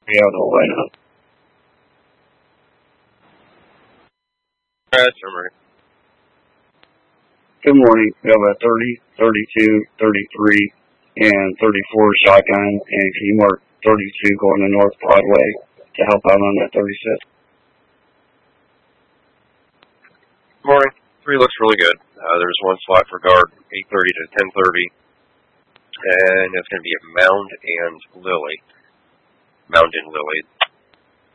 out of the lineup. That's right. Good morning. We have a 30, 32, 33, and 34 shotgun, and can you mark 32 going to North Broadway to help out on that 36? Morning. 3 looks really good. There's one slot for guard, 8:30 to 10:30, and it's going to be a Mound and Lily.